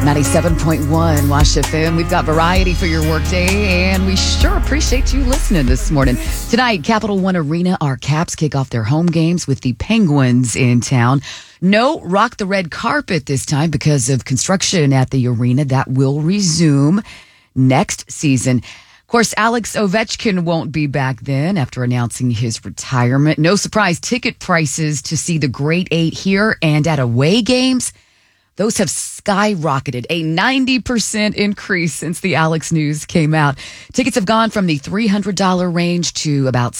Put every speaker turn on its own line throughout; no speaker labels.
97.1 Wash FM. We've got variety for your workday, and we sure appreciate you listening this morning. Tonight, Capital One Arena, our Caps kick off their home games with the Penguins in town. No Rock the Red Carpet this time because of construction at the arena. That will resume next season. Of course, Alex Ovechkin won't be back then after announcing his retirement. No surprise, ticket prices to see the Great Eight here and at away games, those have skyrocketed, a 90% increase since the Alex news came out. Tickets have gone from the $300 range to about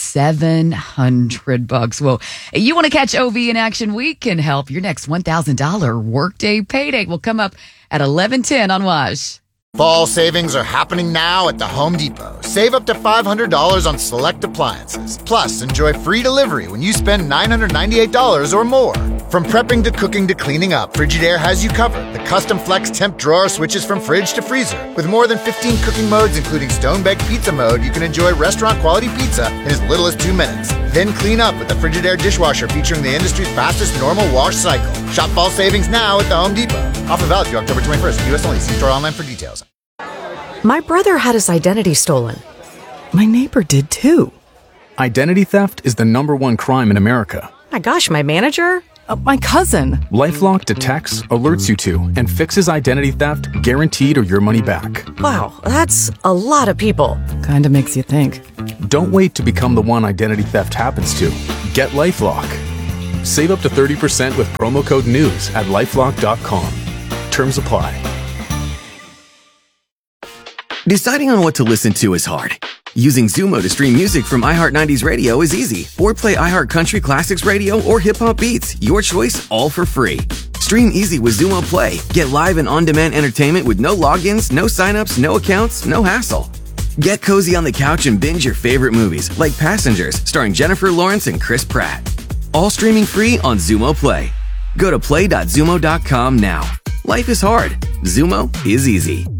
$700. Well, you want to catch OV in action? We can help. Your next $1,000 workday payday will come up at 11:10 on Wash.
Fall savings are happening now at the Home Depot. Save up to $500 on select appliances. Plus, enjoy free delivery when you spend $998 or more. From prepping to cooking to cleaning up, Frigidaire has you covered. The custom flex temp drawer switches from fridge to freezer. With more than 15 cooking modes, including stone-baked pizza mode, you can enjoy restaurant-quality pizza in as little as 2 minutes. Then clean up with the Frigidaire dishwasher featuring the industry's fastest normal wash cycle. Shop fall savings now at the Home Depot. Offer valid through October 21st. U.S. only. See store online for details.
My brother had his identity stolen. My neighbor did too.
Identity theft is the #1 crime in America.
My gosh, my manager?
My cousin.
LifeLock detects, alerts you to, and fixes identity theft guaranteed or your money back.
Wow, that's a lot of people.
Kinda makes you think.
Don't wait to become the one identity theft happens to. Get LifeLock. Save up to 30% with promo code NEWS at LifeLock.com. Terms apply.
Deciding on what to listen to is hard. Using Zumo to stream music from iHeart 90s Radio is easy. Or play iHeart Country Classics Radio or Hip Hop Beats. Your choice, all for free. Stream easy with Zumo Play. Get live and on-demand entertainment with no logins, no signups, no accounts, no hassle. Get cozy on the couch and binge your favorite movies, like Passengers, starring Jennifer Lawrence and Chris Pratt. All streaming free on Zumo Play. Go to play.zumo.com now. Life is hard. Zumo is easy.